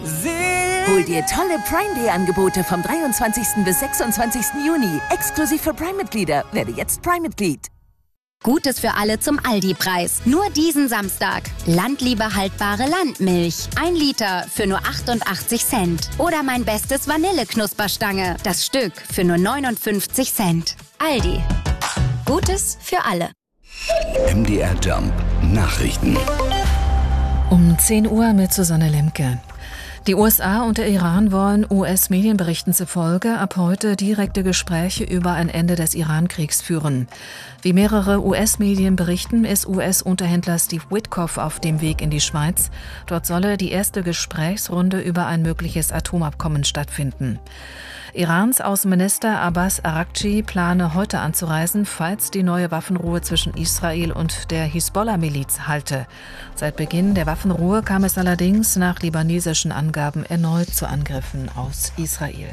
Hol dir tolle Prime Day Angebote vom 23. bis 26. Juni. Exklusiv für Prime-Mitglieder. Werde jetzt Prime-Mitglied. Gutes für alle zum Aldi-Preis. Nur diesen Samstag. Landliebe haltbare Landmilch. 1 Liter für nur 88 Cent. Oder mein bestes Vanilleknusperstange. Das Stück für nur 59 Cent. Aldi. Gutes für alle. MDR Jump Nachrichten. Um 10 Uhr mit Susanne Lemke. Die USA und der Iran wollen US-Medienberichten zufolge ab heute direkte Gespräche über ein Ende des Iran-Kriegs führen. Wie mehrere US-Medien berichten, ist US-Unterhändler Steve Witkoff auf dem Weg in die Schweiz. Dort solle die erste Gesprächsrunde über ein mögliches Atomabkommen stattfinden. Irans Außenminister Abbas Araghchi plane heute anzureisen, falls die neue Waffenruhe zwischen Israel und der Hisbollah-Miliz halte. Seit Beginn der Waffenruhe kam es allerdings nach libanesischen Angaben erneut zu Angriffen aus Israel.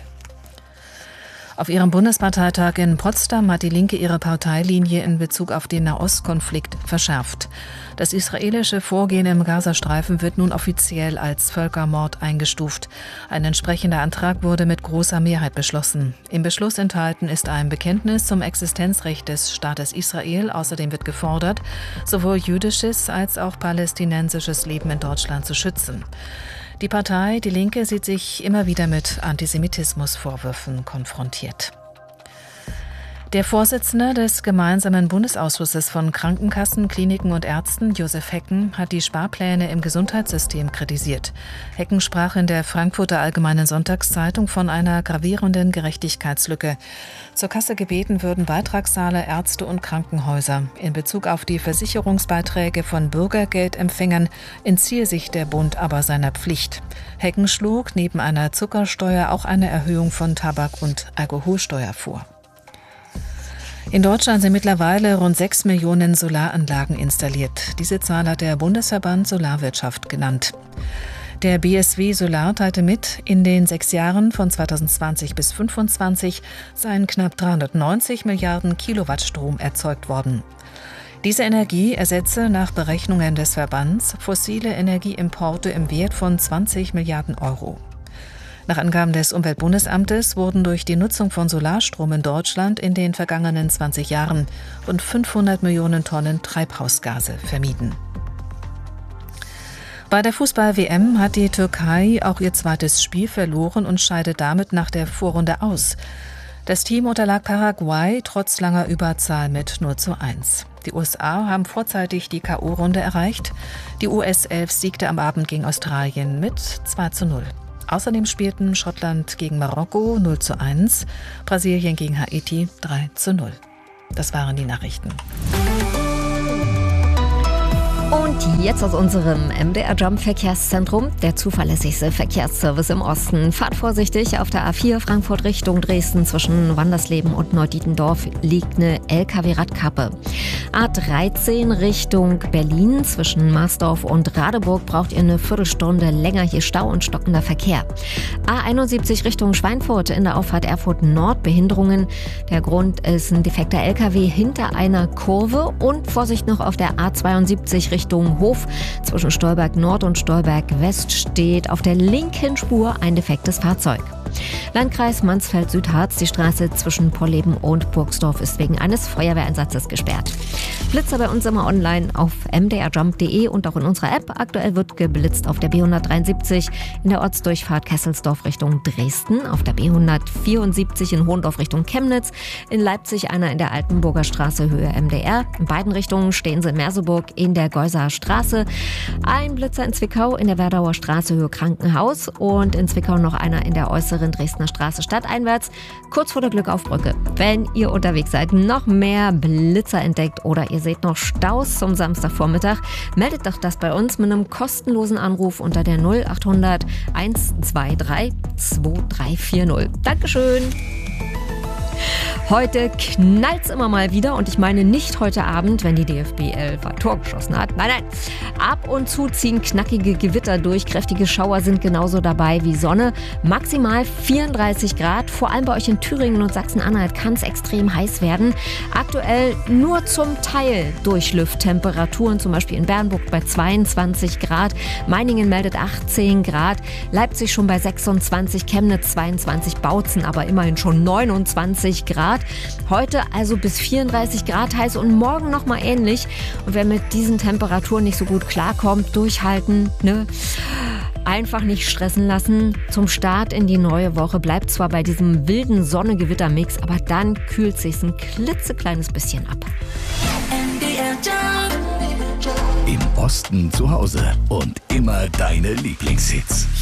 Auf ihrem Bundesparteitag in Potsdam hat die Linke ihre Parteilinie in Bezug auf den Nahostkonflikt verschärft. Das israelische Vorgehen im Gazastreifen wird nun offiziell als Völkermord eingestuft. Ein entsprechender Antrag wurde mit großer Mehrheit beschlossen. Im Beschluss enthalten ist ein Bekenntnis zum Existenzrecht des Staates Israel. Außerdem wird gefordert, sowohl jüdisches als auch palästinensisches Leben in Deutschland zu schützen. Die Partei Die Linke sieht sich immer wieder mit Antisemitismusvorwürfen konfrontiert. Der Vorsitzende des gemeinsamen Bundesausschusses von Krankenkassen, Kliniken und Ärzten, Josef Hecken, hat die Sparpläne im Gesundheitssystem kritisiert. Hecken sprach in der Frankfurter Allgemeinen Sonntagszeitung von einer gravierenden Gerechtigkeitslücke. Zur Kasse gebeten würden Beitragszahler, Ärzte und Krankenhäuser. In Bezug auf die Versicherungsbeiträge von Bürgergeldempfängern entziehe sich der Bund aber seiner Pflicht. Hecken schlug neben einer Zuckersteuer auch eine Erhöhung von Tabak- und Alkoholsteuer vor. In Deutschland sind mittlerweile rund 6 Millionen Solaranlagen installiert. Diese Zahl hat der Bundesverband Solarwirtschaft genannt. Der BSW Solar teilte mit, in den 6 Jahren von 2020 bis 2025 seien knapp 390 Milliarden Kilowatt Strom erzeugt worden. Diese Energie ersetze nach Berechnungen des Verbands fossile Energieimporte im Wert von 20 Milliarden Euro. Nach Angaben des Umweltbundesamtes wurden durch die Nutzung von Solarstrom in Deutschland in den vergangenen 20 Jahren rund 500 Millionen Tonnen Treibhausgase vermieden. Bei der Fußball-WM hat die Türkei auch ihr zweites Spiel verloren und scheidet damit nach der Vorrunde aus. Das Team unterlag Paraguay trotz langer Überzahl mit 0:1. Die USA haben vorzeitig die K.O.-Runde erreicht. Die US-11 siegte am Abend gegen Australien mit 2:0. Außerdem spielten Schottland gegen Marokko 0:1, Brasilien gegen Haiti 3:0. Das waren die Nachrichten. Und jetzt aus unserem MDR Jump Verkehrszentrum, der zuverlässigste Verkehrsservice im Osten. Fahrt vorsichtig, auf der A4 Frankfurt Richtung Dresden zwischen Wandersleben und Neudietendorf liegt eine LKW-Radkappe. A13 Richtung Berlin zwischen Marsdorf und Radeburg braucht ihr eine Viertelstunde länger, hier Stau und stockender Verkehr. A71 Richtung Schweinfurt in der Auffahrt Erfurt Nord Behinderungen. Der Grund ist ein defekter LKW hinter einer Kurve und Vorsicht noch auf der A72 Richtung Hof. Zwischen Stolberg Nord und Stolberg West steht auf der linken Spur ein defektes Fahrzeug. Landkreis Mansfeld-Südharz, die Straße zwischen Polleben und Burgsdorf ist wegen eines Feuerwehreinsatzes gesperrt. Blitzer bei uns immer online auf mdrjump.de und auch in unserer App. Aktuell wird geblitzt auf der B173 in der Ortsdurchfahrt Kesselsdorf Richtung Dresden, auf der B174 in Hohendorf Richtung Chemnitz, in Leipzig einer in der Altenburger Straße Höhe MDR. In beiden Richtungen stehen sie in Merseburg in der Geusaer Straße. Ein Blitzer in Zwickau in der Werdauer Straße Höhe Krankenhaus und in Zwickau noch einer in der äußeren Dresdner Straße stadteinwärts, kurz vor der Glückaufbrücke. Wenn ihr unterwegs seid, noch mehr Blitzer entdeckt oder ihr seht noch Staus zum Samstagvormittag, meldet doch das bei uns mit einem kostenlosen Anruf unter der 0800 123 2340. Dankeschön! Heute knallt's immer mal wieder und ich meine nicht heute Abend, wenn die DFB 11 ein Tor geschossen hat. Nein. Ab und zu ziehen knackige Gewitter durch. Kräftige Schauer sind genauso dabei wie Sonne. Maximal 34 Grad. Vor allem bei euch in Thüringen und Sachsen-Anhalt kann es extrem heiß werden. Aktuell nur zum Teil Durchlüfttemperaturen, zum Beispiel in Bernburg bei 22 Grad. Meiningen meldet 18 Grad. Leipzig schon bei 26, Chemnitz 22, Bautzen aber immerhin schon 29 Grad. Heute also bis 34 Grad heiß und morgen nochmal ähnlich. Und wer mit diesen Temperaturen nicht so gut klarkommt, durchhalten, ne? Einfach nicht stressen lassen. Zum Start in die neue Woche bleibt zwar bei diesem wilden Sonne-Gewitter-Mix, aber dann kühlt sich's ein klitzekleines bisschen ab. Im Osten zu Hause und immer deine Lieblingshits.